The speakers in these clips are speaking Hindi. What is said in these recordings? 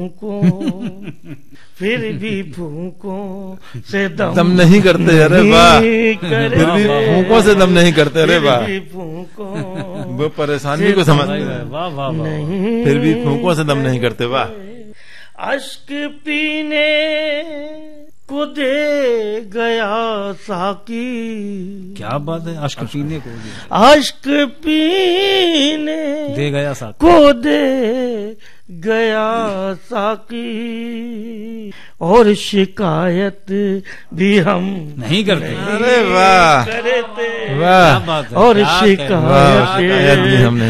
फिर भी फूंकों से दम नहीं करते। अरे वाह, फिर भी फूंकों से दम नहीं करते। अरे वाह, वो परेशानी को समझ नहीं, फिर भी फूंकों से दम नहीं करते। वाह। अश्क पीने को दे गया साकी। क्या बात है, अश्क पीने को अश्क पीने दे गया साकी को दे गया साकी, और शिकायत भी हम नहीं करते। अरे वाह, करते, वाह, और शिकायत भी हम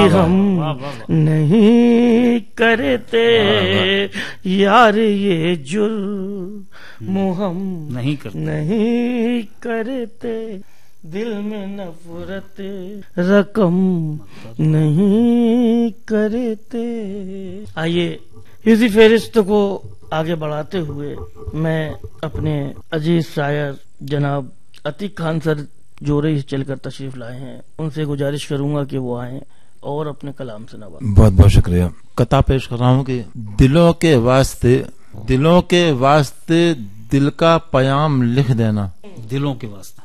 नहीं करते। यार ये जुर्म हम नहीं करते, दिल में नफरत रकम नहीं करते। आइए इसी फहरिस्त को आगे बढ़ाते हुए मैं अपने अजीज शायर जनाब अतीक खान सर जो रही चलकर तशरीफ लाए हैं, उनसे गुजारिश करूंगा कि वो आए और अपने कलाम से नवाजें। बहुत बहुत शुक्रिया। कथा पेश कर रहा हूँ कि दिलों के वास्ते दिल का पयाम लिख देना। दिलों के वास्ते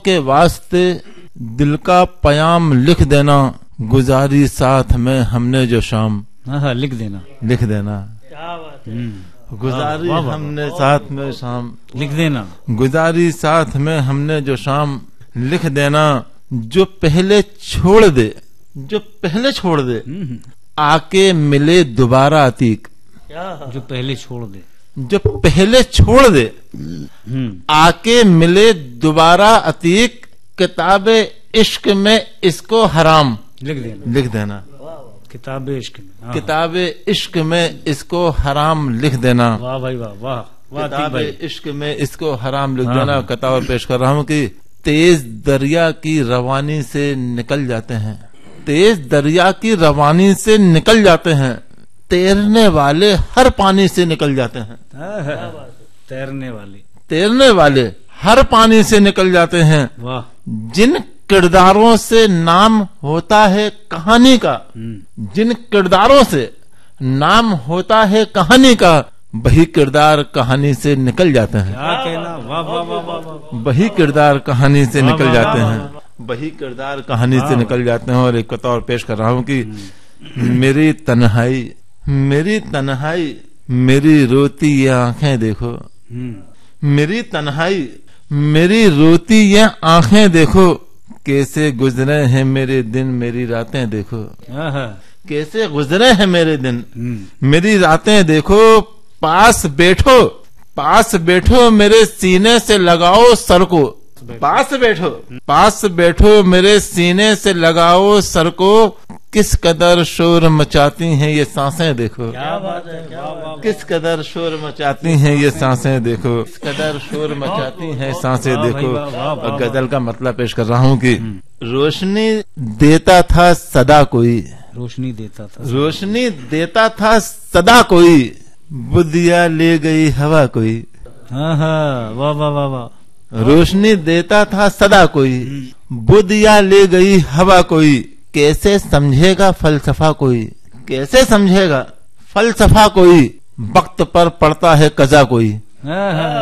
दिल का पयाम लिख देना, गुजारी साथ में हमने जो शाम। लिख देना क्या बात है। गुजारी हमने साथ में शाम लिख देना, गुजारी साथ में हमने जो शाम लिख देना। जो पहले छोड़ दे आके मिले दोबारा अतीक। जो पहले छोड़ दे आके मिले दोबारा अतीक, किताबे इश्क में इसको हराम लिख देना। किताबे इश्क में इसको हराम लिख देना। वाह भाई वाह, किताबे इश्क में इसको हराम लिख देना। कथा पेश कर रहा हूँ कि तेज दरिया की रवानी से निकल जाते हैं, तैरने वाले हर पानी से निकल जाते हैं। तैरने वाले हर पानी से निकल जाते हैं। वाह। जिन किरदारों से नाम होता है कहानी का, वही किरदार कहानी से निकल जाते हैं। क्या कहना, वाह। वही किरदार कहानी से निकल जाते हैं। और एक कथा और पेश कर रहा हूँ कि मेरी तन्हाई मेरी रोती ये आंखें देखो। मेरी रोती ये आंखें देखो, कैसे गुजरे हैं मेरे दिन मेरी रातें देखो। कैसे गुजरे हैं मेरे दिन मेरी रातें देखो। पास बैठो मेरे सीने से लगाओ सर को। पास बैठो मेरे सीने से लगाओ सर को, किस कदर शोर मचाती हैं ये सांसें देखो। क्या बात है, क्या बात है। किस कदर शोर मचाती हैं ये सांसें देखो। और गजल का मतलब पेश कर रहा हूँ कि रोशनी देता था सदा कोई, बुद्धिया ले गई हवा कोई। वाह। रोशनी देता था सदा कोई, बुद्धिया ले गई हवा कोई। कैसे समझेगा फलसफा कोई, वक्त पर पड़ता है कजा कोई।